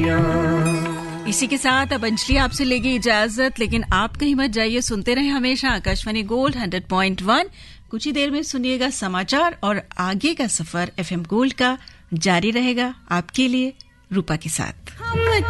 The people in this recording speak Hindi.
इसी के साथ अब अंजलि आपसे लेगी इजाजत, लेकिन आप कहीं मत जाइए, सुनते रहे हमेशा आकाशवाणी गोल्ड 100.1। कुछ ही देर में सुनिएगा समाचार और आगे का सफर FM गोल्ड का जारी रहेगा आपके लिए रूपा के साथ।